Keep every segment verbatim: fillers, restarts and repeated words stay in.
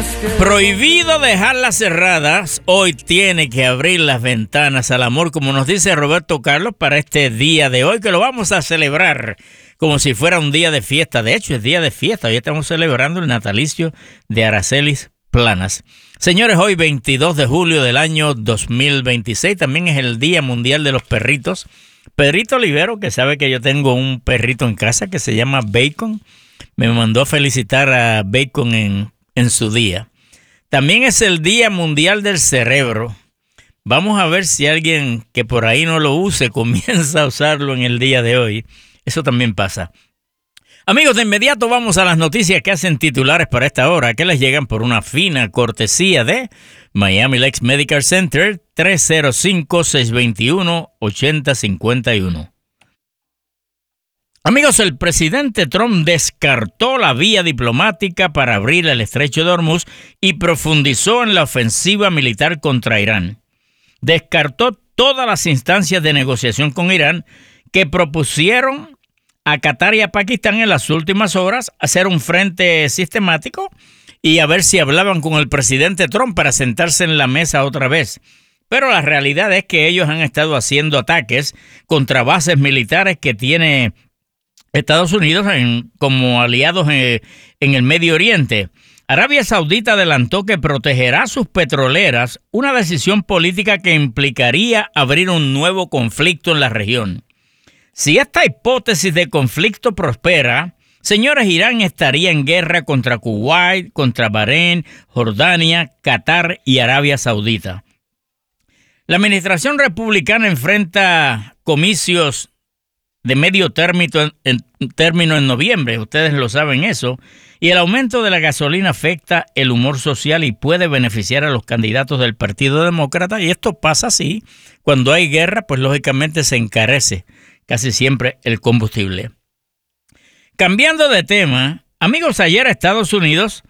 Prohibido dejarlas cerradas, hoy tiene que abrir las ventanas al amor, como nos dice Roberto Carlos, para este día de hoy, que lo vamos a celebrar como si fuera un día de fiesta. De hecho, es día de fiesta. Hoy estamos celebrando el natalicio de Aracelis Planas. Señores, hoy veintidós de julio del año dos mil veintiséis, también es el Día Mundial de los Perritos. Pedrito Olivero, que sabe que yo tengo un perrito en casa que se llama Bacon, me mandó a felicitar a Bacon en, en su día. También es el Día Mundial del Cerebro. Vamos a ver si alguien que por ahí no lo use comienza a usarlo en el día de hoy. Eso también pasa. Amigos, de inmediato vamos a las noticias que hacen titulares para esta hora, que les llegan por una fina cortesía de Miami Lakes Medical Center, tres cero cinco, seis dos uno, ocho cero cinco uno. Amigos, el presidente Trump descartó la vía diplomática para abrir el estrecho de Hormuz y profundizó en la ofensiva militar contra Irán. Descartó todas las instancias de negociación con Irán que propusieron a Qatar y a Pakistán en las últimas horas hacer un frente sistemático y a ver si hablaban con el presidente Trump para sentarse en la mesa otra vez. Pero la realidad es que ellos han estado haciendo ataques contra bases militares que tiene Estados Unidos en, como aliados en, en el Medio Oriente. Arabia Saudita adelantó que protegerá sus petroleras, una decisión política que implicaría abrir un nuevo conflicto en la región. Si esta hipótesis de conflicto prospera, señores, Irán estaría en guerra contra Kuwait, contra Bahrein, Jordania, Qatar y Arabia Saudita. La administración republicana enfrenta comicios de medio término en, en, término en noviembre, ustedes lo saben eso, y el aumento de la gasolina afecta el humor social y puede beneficiar a los candidatos del Partido Demócrata, y esto pasa así, cuando hay guerra, pues lógicamente se encarece casi siempre el combustible. Cambiando de tema, amigos, ayer Estados Unidos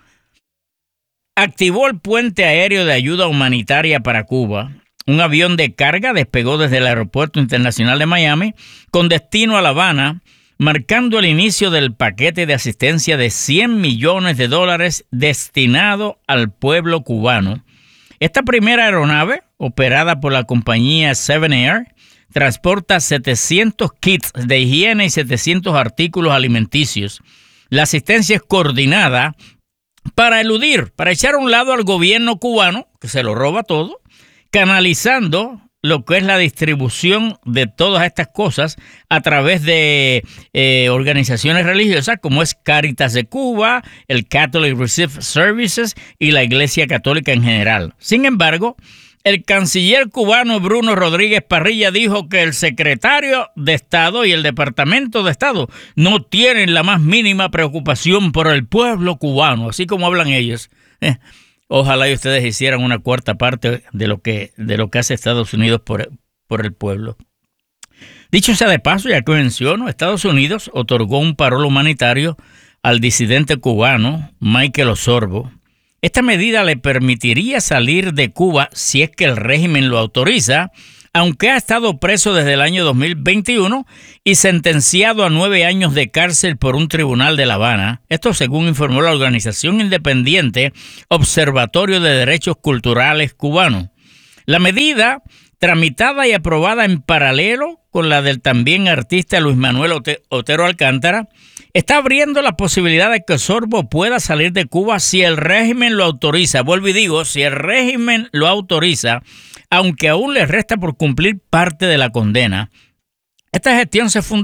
activó el puente aéreo de ayuda humanitaria para Cuba. Un avión de carga despegó desde el Aeropuerto Internacional de Miami con destino a La Habana, marcando el inicio del paquete de asistencia de cien millones de dólares destinado al pueblo cubano. Esta primera aeronave, operada por la compañía Seven Air, transporta setecientos kits de higiene y setecientos artículos alimenticios. La asistencia es coordinada para eludir, para echar a un lado al gobierno cubano, que se lo roba todo, canalizando lo que es la distribución de todas estas cosas a través de eh, organizaciones religiosas como es Cáritas de Cuba, el Catholic Relief Services y la Iglesia Católica en general. Sin embargo, el canciller cubano Bruno Rodríguez Parrilla dijo que el secretario de Estado y el Departamento de Estado no tienen la más mínima preocupación por el pueblo cubano, así como hablan ellos. Eh, Ojalá y ustedes hicieran una cuarta parte de lo que, de lo que hace Estados Unidos por, por el pueblo. Dicho sea de paso, ya que menciono, Estados Unidos otorgó un parol humanitario al disidente cubano Michael Osorbo. Esta medida le permitiría salir de Cuba si es que el régimen lo autoriza, aunque ha estado preso desde el año dos mil veintiuno y sentenciado a nueve años de cárcel por un tribunal de La Habana. Esto según informó la organización independiente Observatorio de Derechos Culturales Cubano. La medida, tramitada y aprobada en paralelo con la del también artista Luis Manuel Otero Alcántara, está abriendo la posibilidad de que Osorbo pueda salir de Cuba si el régimen lo autoriza. Vuelvo y digo, si el régimen lo autoriza, aunque aún le resta por cumplir parte de la condena. Esta gestión se fundó